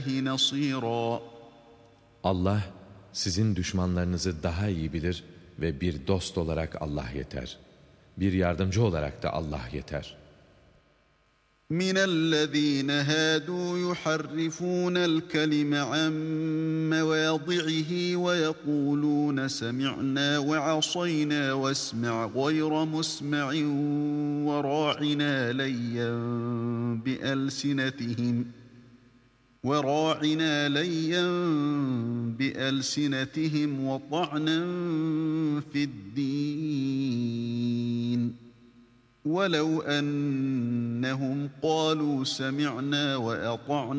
نصيرا. Allah sizin düşmanlarınızı daha iyi bilir ve bir dost olarak Allah yeter. Bir yardımcı olarak da Allah yeter. مِنَ الَّذ۪ينَ هَادُوا يُحَرِّفُونَ الْكَلِمَ عَنْ مَوَاضِعِهِ وَيَقُولُونَ سَمِعْنَا وَعَصَيْنَا وَاسْمَعْ غَيْرَ مُسْمَعٍ وَرَاعِنَا لَيًّا بِأَلْسِنَتِهِمْ وَطَعْنًا فِي الدِّينِ وَلَوْ أَنَّهُمْ قَالُوا سَمِعْنَا وَأَطَعْنَا